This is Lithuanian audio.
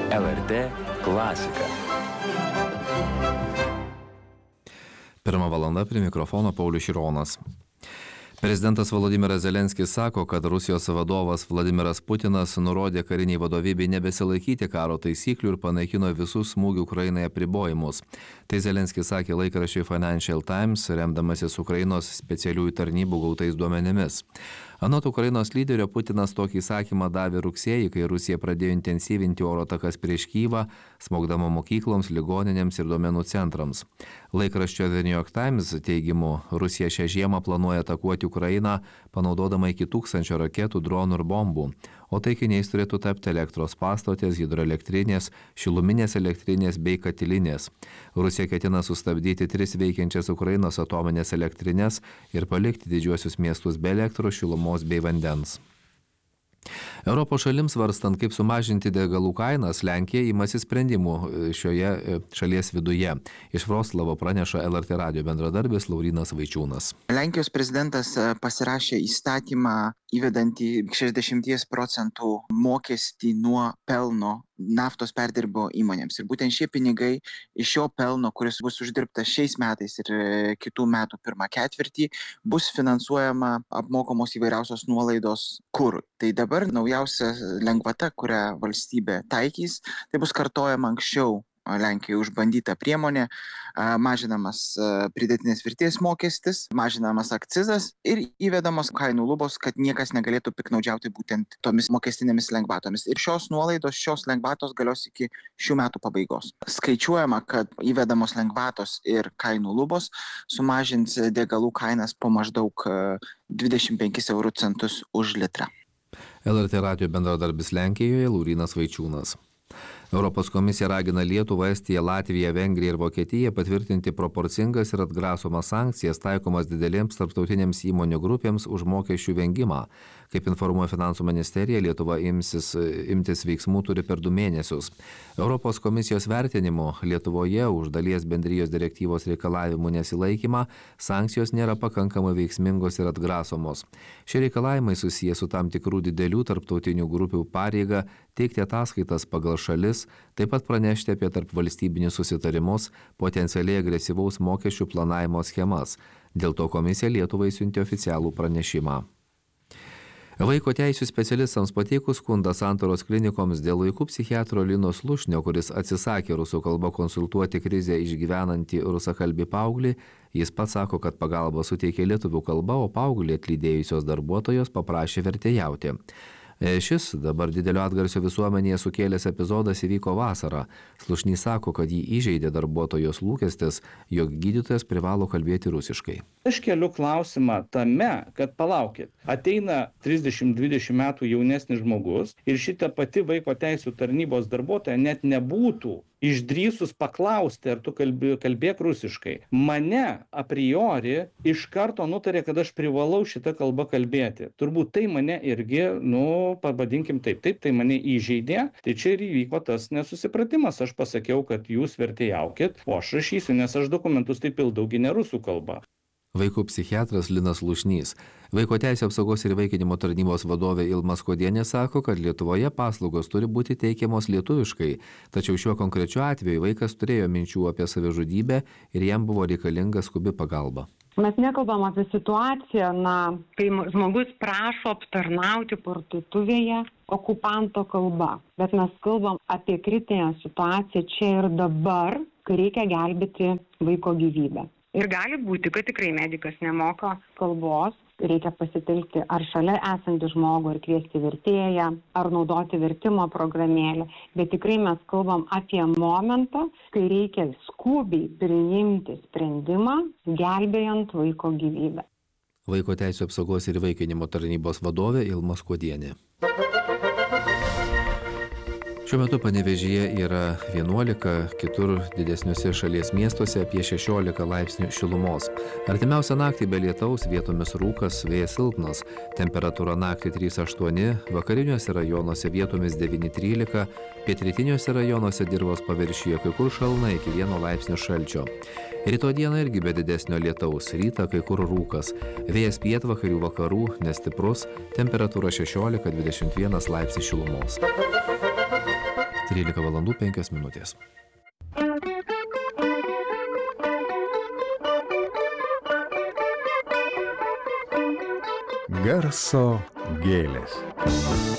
LRT klasika. Pirmą valandą prie mikrofono Paulius Šironas. Prezidentas Volodymyras Zelenskis sako, kad Rusijos vadovas Vladimiras Putinas nurodė kariniai vadovybei nebesilaikyti karo taisyklių ir panaikino visus smūgių Ukrainai apribojimus. Tai Zelenskis sakė laikraščiui Financial Times, remdamasis Ukrainos specialiųjų tarnybų gautais duomenimis. Anot Ukrainos lyderio, Putinas tokį įsakymą davė rugsėjį, kai Rusija pradėjo intensyvinti oro atakas prieš Kyjivą, smogdama mokykloms, ligoninėms ir duomenų centrams. Laikraščio The New York Times teigimu, Rusija šią žiemą planuoja atakuoti Ukrainą, panaudodama iki 1000 raketų, dronų ir bombų. O taikiniais turėtų tapti elektros pastotės, hidroelektrinės, šiluminės elektrinės bei katilinės. Rusija ketina sustabdyti 3 veikiančias Ukrainos atominės elektrinės ir palikti didžiuosius miestus be elektros, šilumos bei vandens. Europos šalims svarstant, kaip sumažinti degalų kainas, Lenkija imasi sprendimų šioje šalies viduje. Iš Vroclavo praneša LRT radijo bendradarbis Laurynas Vaičiūnas. Lenkijos prezidentas pasirašė įstatymą įvedantį 60% mokestį nuo pelno naftos perdirbimo įmonėms. Ir būtent šie pinigai iš šio pelno, kuris bus uždirbtas šiais metais ir kitų metų pirmą ketvirtį, bus finansuojama apmokamos įvairiausios nuolaidos kurui. Tai dabar naujausia lengvata, kurią valstybė taikys, tai bus kartojama anksčiau Lenkijoje užbandyta priemonė, mažinamas pridėtinės vertės mokestis, mažinamas akcizas ir įvedamos kainų lubos, kad niekas negalėtų piktnaudžiauti būtent tomis mokestinėmis lengvatomis. Ir šios nuolaidos, šios lengvatos galios iki šių metų pabaigos. Skaičiuojama, kad įvedamos lengvatos ir kainų lubos sumažins degalų kainas po maždaug 25 eurų centus už litrą. LRT radijo bendradarbis Lenkijoje Laurynas Vaičiūnas. Europos komisija ragina Lietuvą, Estiją, Latviją, Vengriją ir Vokietiją patvirtinti proporcingas ir atgrasomas sankcijas taikomas didelėms tarptautinėms įmonių grupėms už mokesčių vengimą. Kaip informuoja Finansų ministerija, Lietuva imtis veiksmų turi per 2 mėnesius. Europos komisijos vertinimu Lietuvoje už dalies bendrijos direktyvos reikalavimų nesilaikymą sankcijos nėra pakankamai veiksmingos ir atgrasomos. Šie reikalavimai susiję su tam tikrų didelių tarptautinių grupių pareiga teikti ataskaitas pagal šalis, taip pat pranešti apie tarpvalstybinius susitarimus, potencialiai agresyvaus mokesčių planavimo schemas. Dėl to komisija Lietuvai siuntė oficialų pranešimą. Vaiko teisių specialistams pateikus skundą Santaros klinikoms dėl vaikų psichiatro Lino Slušnio, kuris atsisakė rusų kalba konsultuoti krizę išgyvenantį rusakalbį paauglį, jis pats sako, kad pagalbą suteikė lietuvių kalba, o paauglį atlydėjusios darbuotojos paprašė vertėjauti. Šis dabar didelio atgarsio visuomenėje sukėlęs epizodas įvyko vasarą. Slušnys sako, kad jį įžeidė darbuotojos lūkestis, jog gydytojas privalo kalbėti rusiškai. Aš keliu klausimą tame, kad palaukit, ateina 30-20 metų jaunesnis žmogus ir šita pati vaiko teisių tarnybos darbuotoja net nebūtų išdrįsus paklausti, ar tu kalbėk rusiškai. Mane a priori iš karto nutarė, kad aš privalau šitą kalbą kalbėti. Turbūt tai mane irgi, pavadinkim taip, tai mane įžeidė. Tai čia ir įvyko tas nesusipratimas. Aš pasakiau, kad jūs vertėjaukit, o aš rašysiu, nes aš dokumentus taip pildau ne rusų kalba. Vaikų psichiatras Linas Slušnys. Vaiko teisių apsaugos ir įvaikinimo tarnybos vadovė Ilma Skuodienė sako, kad Lietuvoje paslaugos turi būti teikiamos lietuviškai, tačiau šiuo konkrečiu atveju vaikas turėjo minčių apie savižudybę ir jam buvo reikalinga skubi pagalba. Mes nekalbam apie situaciją, kai žmogus prašo aptarnauti parduotuvėje okupanto kalba, bet mes kalbam apie kritinę situaciją čia ir dabar, kai reikia gelbėti vaiko gyvybę. Ir gali būti, kad tikrai medikas nemoka kalbos, reikia pasitelkti ar šalia esantį žmogų, ar kviesti vertėją, ar naudoti vertimo programėlę. Bet tikrai mes kalbam apie momentą, kai reikia skubiai priimti sprendimą, gelbėjant vaiko gyvybę. Vaiko teisių apsaugos ir įvaikinimo tarnybos vadovė Ilma Skuodienė. Šiuo metu Panevėžyje yra 11, kitur didesniuose šalies miestuose apie 16 laipsnių šilumos. Artimiausią naktį be lietaus, vietomis rūkas, vėjas silpnas. Temperatūra naktį 3-8, vakariniuose rajonuose vietomis 9-13, pietrytiniuose rajonuose dirvos paviršiuje kai kur šalna iki 1 laipsnio šalčio. Rytoj dieną irgi be didesnio lietaus, rytą kai kur rūkas. Vėjas pietvakarių vakarų, nestiprus, temperatūra 16-21 laipsnių šilumos. 13:05 min. Garso gėlės.